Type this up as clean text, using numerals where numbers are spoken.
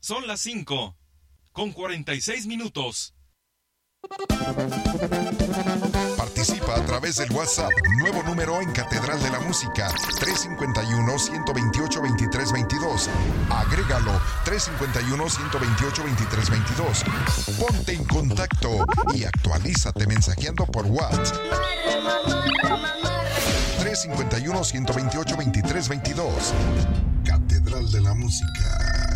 Son las 5:46. Participa a través del WhatsApp. Nuevo número en Catedral de la Música: 351-128-2322. Agrégalo: 351-128-2322. Ponte en contacto y actualízate mensajeando por WhatsApp. 351-128-2322. Catedral de la Música.